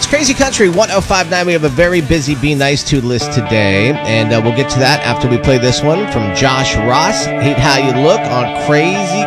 Crazy Country 1059. We have a very busy Be Nice To list today, and we'll get to that after we play this one from Josh Ross. Hate How You Look on Crazy